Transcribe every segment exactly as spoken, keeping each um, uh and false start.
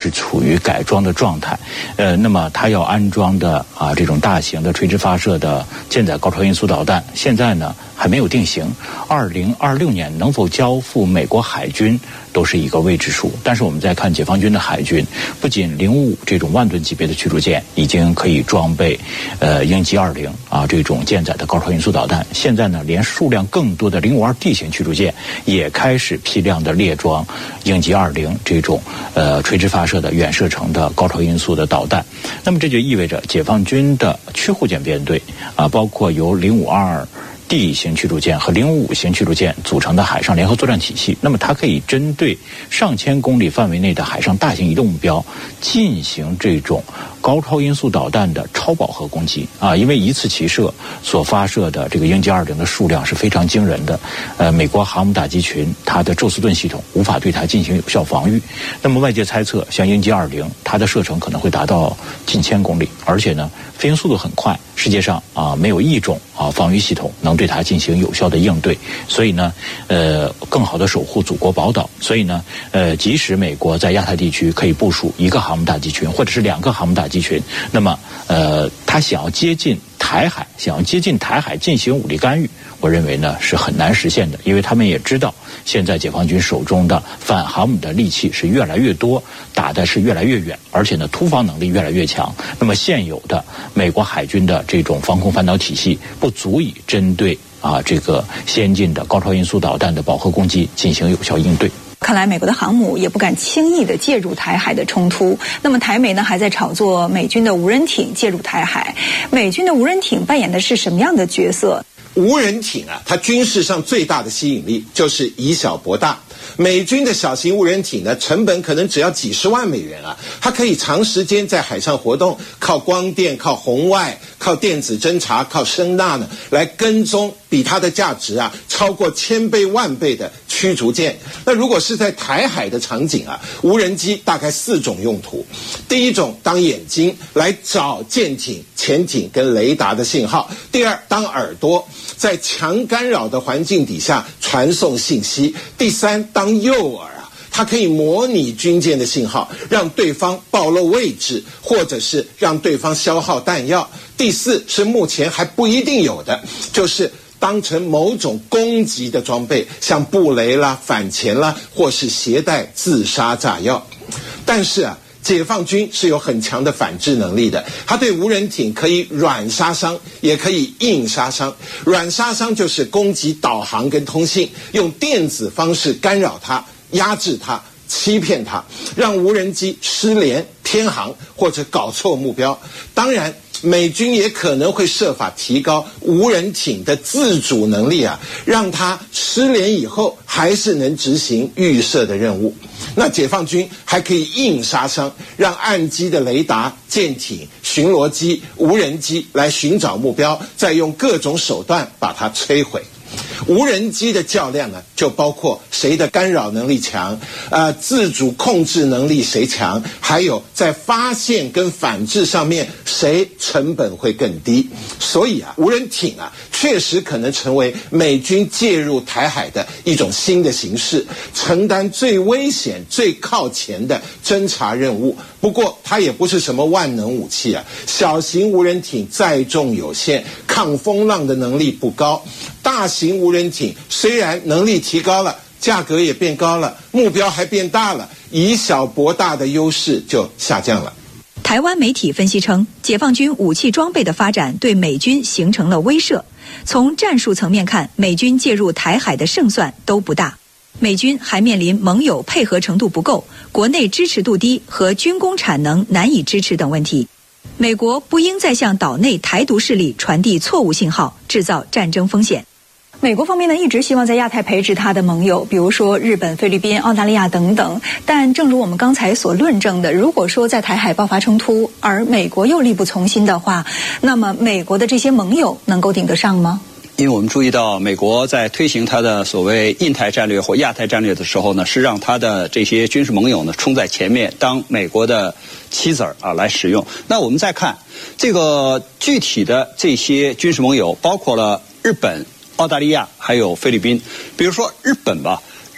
是处于改装的状态。呃，那么它要安装的啊这种大型的垂直发射的舰载高超音速导弹，现在呢还没有定型。二零二六年能否交付美国海军都是一个未知数。但是我们再看解放军的海军，不仅零五五这种万吨级别的驱逐舰已经可以装备呃鹰击二零啊这种舰载的高超音速导弹，现在呢连数量更多的零五二 D 型驱逐舰也开始批量的列装鹰击二零这种呃垂直发射的远射程的高超音速的导弹。那么这就意味着解放军的驱护舰编队啊，包括由零五二D 型驱逐舰和零五五型驱逐舰组成的海上联合作战体系，那么它可以针对上千公里范围内的海上大型移动目标进行这种高超音速导弹的超饱和攻击啊！因为一次齐射所发射的这个鹰击二零的数量是非常惊人的，呃，美国航母打击群它的宙斯盾系统无法对它进行有效防御。那么外界猜测，像鹰击二零，它的射程可能会达到近千公里，而且呢，飞行速度很快，世界上啊没有一种啊防御系统能对它进行有效的应对。所以呢，呃，更好的守护祖国宝岛。所以呢，呃，即使美国在亚太地区可以部署一个航母打击群，或者是两个航母打击群，那么呃，他想要接近台海，想要接近台海进行武力干预，我认为呢是很难实现的，因为他们也知道现在解放军手中的反航母的利器是越来越多，打的是越来越远，而且呢突防能力越来越强。那么现有的美国海军的这种防空反导体系不足以针对啊这个先进的高超音速导弹的饱和攻击进行有效应对。 看来美国的航母也不敢轻易的介入台海的冲突。那么台媒呢还在炒作美军的无人艇介入台海，美军的无人艇扮演的是什么样的角色？ 无人艇啊，它军事上最大的吸引力就是以小博大。美军的小型无人艇呢，成本可能只要几十万美元啊，它可以长时间在海上活动，靠光电、靠红外、靠电子侦察、靠声呐呢，来跟踪比它的价值啊超过千倍万倍的驱逐舰。那如果是在台海的场景啊，无人机大概四种用途。第一种当眼睛来找舰艇、潜艇跟雷达的信号；第二当耳朵，在强干扰的环境底下传送信息；第三当诱饵啊，它可以模拟军舰的信号，让对方暴露位置，或者是让对方消耗弹药；第四是目前还不一定有的，就是当成某种攻击的装备，像布雷啦、反潜啦，或是携带自杀炸药。但是啊，解放军是有很强的反制能力的，它对无人艇可以软杀伤，也可以硬杀伤。软杀伤就是攻击导航跟通信，用电子方式干扰它、压制它、欺骗它，让无人机失联、偏航或者搞错目标。当然美军也可能会设法提高无人艇的自主能力啊，让它失联以后还是能执行预设的任务。那解放军还可以硬杀伤，让岸基的雷达、舰艇、巡逻机、无人机来寻找目标，再用各种手段把它摧毁。无人机的较量呢，就包括谁的干扰能力强，呃，自主控制能力谁强，还有在发现跟反制上面谁成本会更低。所以啊，无人艇啊，确实可能成为美军介入台海的一种新的形式，承担最危险、最靠前的侦察任务。不过，它也不是什么万能武器啊，小型无人艇载重有限，抗风浪的能力不高。大型无人艇虽然能力提高了，价格也变高了，目标还变大了，以小博大的优势就下降了。 台湾媒体分析称，解放军武器装备的发展对美军形成了威慑。从战术层面看，美军介入台海的胜算都不大。美军还面临盟友配合程度不够、国内支持度低和军工产能难以支持等问题。美国不应再向岛内台独势力传递错误信号，制造战争风险。美国方面呢，一直希望在亚太培植他的盟友，比如说日本、菲律宾、澳大利亚等等。但正如我们刚才所论证的，如果说在台海爆发冲突，而美国又力不从心的话，那么美国的这些盟友能够顶得上吗？ 因为我们注意到，美国在推行它的所谓印太战略或亚太战略的时候呢，是让它的这些军事盟友呢冲在前面，当美国的棋子儿啊来使用。那我们再看这个具体的这些军事盟友，包括了日本、澳大利亚还有菲律宾。比如说日本吧，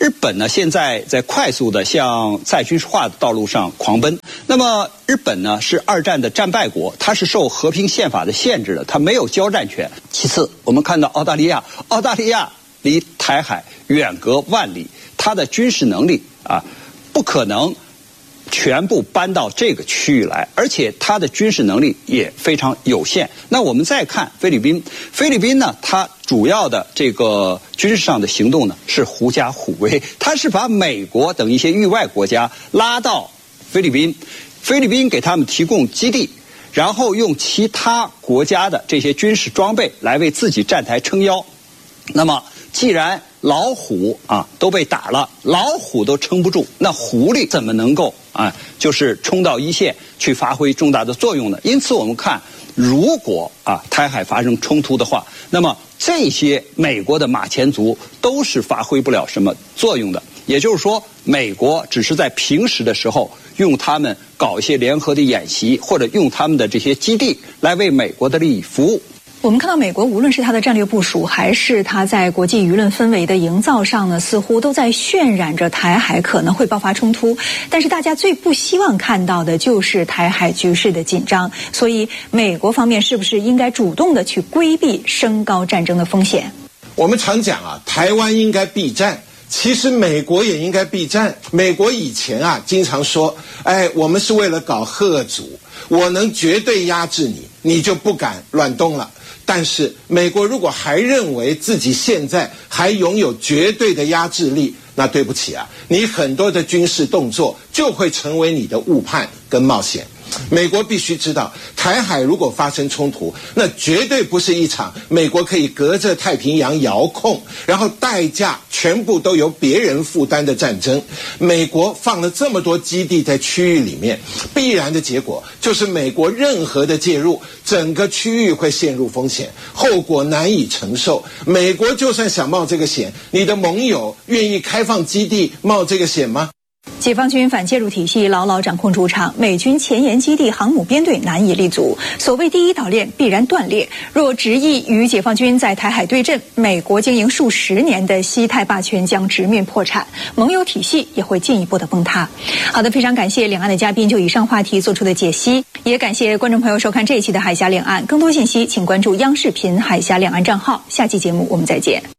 日本呢现在在快速的向再军事化的道路上狂奔。那么日本呢是二战的战败国，它是受和平宪法的限制的，它没有交战权。其次，我们看到澳大利亚，澳大利亚离台海远隔万里，它的军事能力啊不可能全部搬到这个区域来，而且它的军事能力也非常有限。那我们再看菲律宾，菲律宾呢，它主要的这个军事上的行动呢是狐假虎威，它是把美国等一些域外国家拉到菲律宾，菲律宾给他们提供基地，然后用其他国家的这些军事装备来为自己站台撑腰。那么既然老虎啊都被打了，老虎都撑不住，那狐狸怎么能够啊就是冲到一线去发挥重大的作用呢？因此我们看，如果啊台海发生冲突的话，那么这些美国的马前卒都是发挥不了什么作用的。也就是说，美国只是在平时的时候用他们搞一些联合的演习，或者用他们的这些基地来为美国的利益服务。 我们看到美国无论是它的战略部署，还是它在国际舆论氛围的营造上呢，似乎都在渲染着台海可能会爆发冲突。但是大家最不希望看到的就是台海局势的紧张，所以美国方面是不是应该主动的去规避升高战争的风险？ 我们常讲啊，台湾应该避战。其实美国也应该避战。美国以前啊经常说，哎，我们是为了搞嚇阻，我能绝对压制你，你就不敢乱动了。但是美国如果还认为自己现在还拥有绝对的压制力，那对不起啊，你很多的军事动作就会成为你的误判跟冒险。美国必须知道，台海如果发生冲突，那绝对不是一场美国可以隔着太平洋遥控，然后代价全部都由别人负担的战争。美国放了这么多基地在区域里面，必然的结果就是美国任何的介入，整个区域会陷入风险，后果难以承受。美国就算想冒这个险，你的盟友愿意开放基地冒这个险吗？ 解放军反介入体系牢牢掌控主场，美军前沿基地航母编队难以立足。所谓第一岛链必然断裂，若执意与解放军在台海对阵，美国经营数十年的西太霸权将直面破产，盟友体系也会进一步的崩塌。好的，非常感谢两岸的嘉宾就以上话题做出的解析，也感谢观众朋友收看这一期的海峡两岸。更多信息请关注央视频海峡两岸账号。下期节目我们再见。